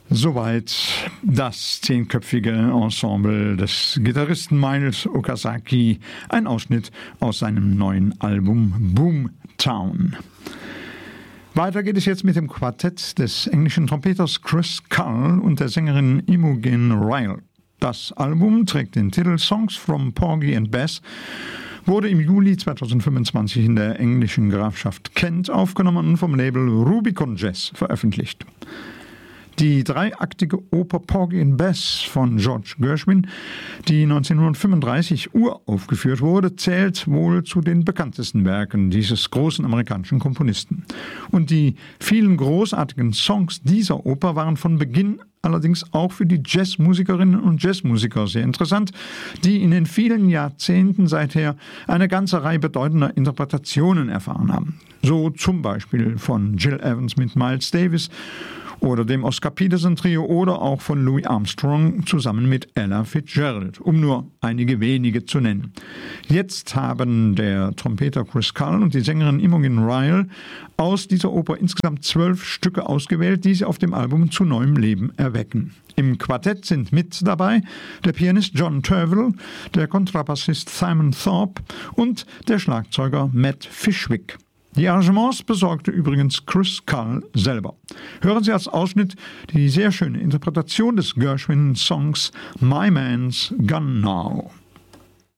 Soweit das 10-köpfige Ensemble des Gitarristen Miles Okazaki, ein Ausschnitt aus seinem neuen Album Boomtown. Weiter geht es jetzt mit dem Quartett des englischen Trompeters Chris Cull und der Sängerin Imogen Ryle. Das Album trägt den Titel Songs from Porgy and Bess, wurde im Juli 2025 in der englischen Grafschaft Kent aufgenommen und vom Label Rubicon Jazz veröffentlicht. Die dreiaktige Oper Porgy and Bess von George Gershwin, die 1935 uraufgeführt wurde, zählt wohl zu den bekanntesten Werken dieses großen amerikanischen Komponisten. Und die vielen großartigen Songs dieser Oper waren von Beginn allerdings auch für die Jazzmusikerinnen und Jazzmusiker sehr interessant, die in den vielen Jahrzehnten seither eine ganze Reihe bedeutender Interpretationen erfahren haben. So zum Beispiel von Gil Evans mit Miles Davis oder dem Oscar Peterson Trio oder auch von Louis Armstrong zusammen mit Ella Fitzgerald, um nur einige wenige zu nennen. Jetzt haben der Trompeter Chris Cull und die Sängerin Imogen Ryle aus dieser Oper insgesamt 12 Stücke ausgewählt, die sie auf dem Album zu neuem Leben erwecken. Im Quartett sind mit dabei der Pianist John Turville, der Kontrabassist Simon Thorpe und der Schlagzeuger Matt Fishwick. Die Arrangements besorgte übrigens Chris Cull selber. Hören Sie als Ausschnitt die sehr schöne Interpretation des Gershwin-Songs My Man's Gone Now.